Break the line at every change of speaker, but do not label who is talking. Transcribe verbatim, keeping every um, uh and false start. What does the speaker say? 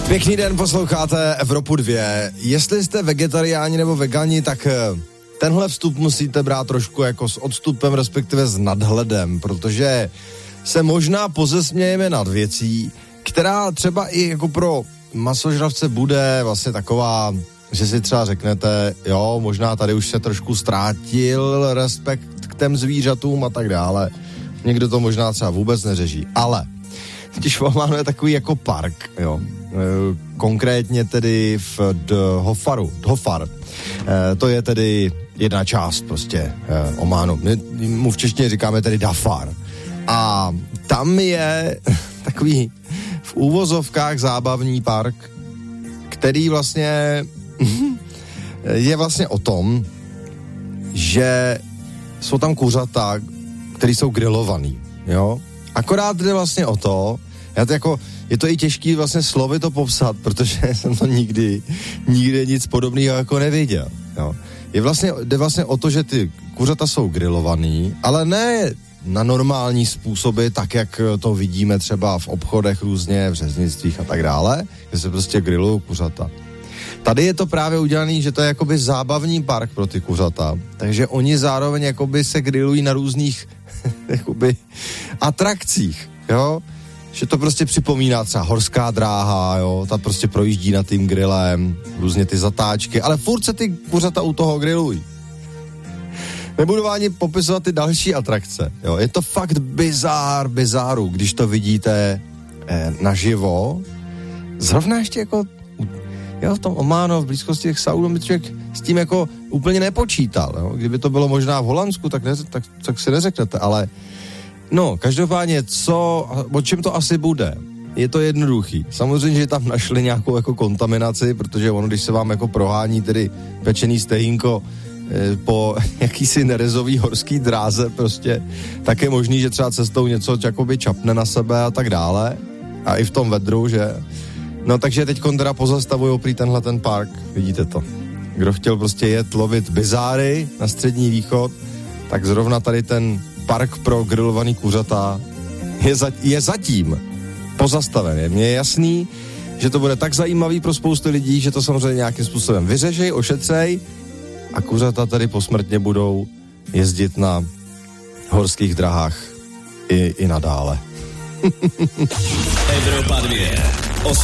Pěkný den, posloucháte Evropu dvě. Jestli jste vegetariáni nebo vegani, tak tenhle vstup musíte brát trošku jako s odstupem, respektive s nadhledem, protože se možná pozesmějeme nad věcí, která třeba i jako pro masožravce bude vlastně taková, že si třeba řeknete, jo, možná tady už se trošku ztrátil respekt k těm zvířatům a tak dále. Někdo to možná třeba vůbec neřeší, ale když máme takový jako park, jo, konkrétně tedy v Dhofaru, Dhofar, to je tedy jedna část prostě Ománu, my mu v češtině říkáme tedy Dhofar a tam je takový v úvozovkách zábavní park, který vlastně je vlastně o tom, že jsou tam kuřata, který jsou grilovaný, jo. Akorát jde vlastně o to, já to jako, je to i těžký vlastně slovy to popsat, protože jsem to nikdy, nikdy nic podobného jako neviděl, jo. Je vlastně, jde vlastně o to, že ty kuřata jsou grilovaný, ale ne na normální způsoby, tak jak to vidíme třeba v obchodech různě, v řeznictvích a tak dále, že se prostě grillují kuřata. Tady je to právě udělaný, že to je jakoby zábavní park pro ty kuřata, takže oni zároveň jakoby se grillují na různých jakoby atrakcích, jo, že to prostě připomíná třeba horská dráha, jo, ta prostě projíždí nad tím grillem, různě ty zatáčky, ale furt se ty kuřata u toho grillují. Nebudu ani popisovat ty další atrakce, jo, je to fakt bizár, bizáru, když to vidíte eh, naživo, zrovna ještě jako jo, v tom Ománu, v blízkosti těch Saudů, by člověk s tím jako úplně nepočítal, jo? Kdyby to bylo možná v Holandsku, tak, ne, tak, tak si neřeknete, ale no, každopádně, co, o čem to asi bude? Je to jednoduchý. Samozřejmě, že tam našli nějakou jako kontaminaci, protože ono, když se vám jako prohání tedy pečený stehínko e, po jakýsi nerezový horský dráze prostě, tak je možný, že třeba cestou něco jakoby čapne na sebe a tak dále. A i v tom vedru, že... No takže teď teda pozastavují prý tenhle ten park, vidíte to. Kdo chtěl prostě jet lovit bizáry na Střední východ, tak zrovna tady ten park pro grilovaný kuřata je, za, je zatím pozastaven. Mně je jasný, že to bude tak zajímavý pro spoustu lidí, že to samozřejmě nějakým způsobem vyřešej, ošetřej a kuřata tady posmrtně budou jezdit na horských drahách i, i nadále.
Evropa dvě.